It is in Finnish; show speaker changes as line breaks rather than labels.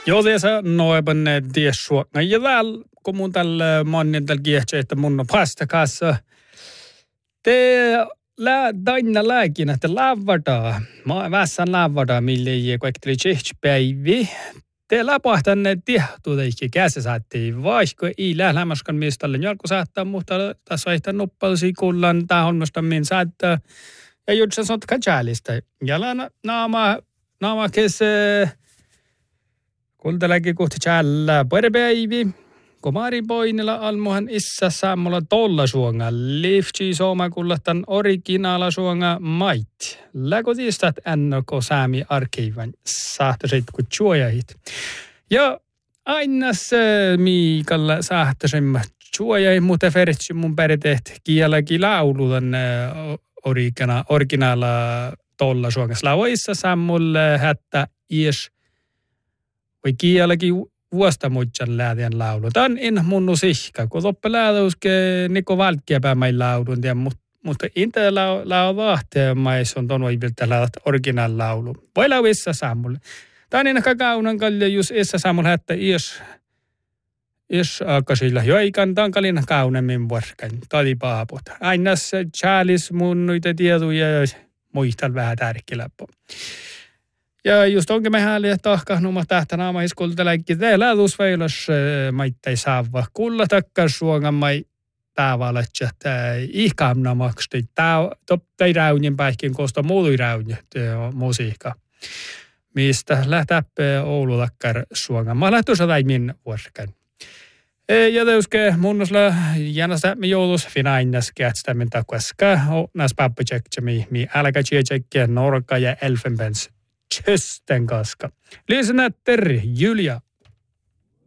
Joo, tässä noipan tiessuokna. Ja täällä, kun mun tällä monin tällä kiehtsä, että mun on pastakassa. Te daina lääkinä, että lavada. Mä vässän lavada, mille ei kaikki päivi. Te läpahtan ne tiehtuuta ikki käsi saattiin. Vaikka ei lählämäskän mistalle jalko saattaa, mutta tässä on ehkä nuppalsi kullan. Tää on musta min saattaa. Ja jutsa sotka chälistä. Ja naama kes kultaläki kohti chällä päivi. Komari poinilla almuhan issa sammulla tolla suonga. Lifti sooma kullatan originaala suonga mait. Läkotistat ennoko saami arkiivan sahtasit kun chuojahit. Ja aina se miikalla sahtasimma chuojahit, mutta feritsi mun päritehti kielläkin laulutan originaala tolla suonga. Slavoissa sammulle hättä ies vai kielläkin vuosta muutjan lähtien laulu. Tämä on en munnu sihka, kun toppe lähteuske Niko Valkkiäpää mai laulun, mutta inte lauvahtia mais on ton voivilta lähtää originaal laulu. Voi lauissa sammulle. Tämä on enkä kaunan kalja, jos essa sammulle hättä ies aikasilla. Jo eikä tankalina kaunemmin vuorkan. Tadi paapot. Aina se chaalis mun noita tietoja ja muistan vähän tärkeläppo. Ja just onkin me hääli, että tahkahnuma tähtänä ama iskultaläkki. Täällä tuusveilas maittai saava. Kulla takkar suongan mai tavalla, että ihkaamna maksti. Toppai raunin päihkin koosta muului raunin musiikka. Mistä lähtäppä Oulu takkar suongan. Mä lähtu sadaimin vuorkan. Ja teuske munnusla jännästä me joulus finainnas kätstämin takvaska. Nas pappatsektsemi mi älkä tsekkiä norka ja elfenbens. Tjösten kaska. Lyssna terve, Julia.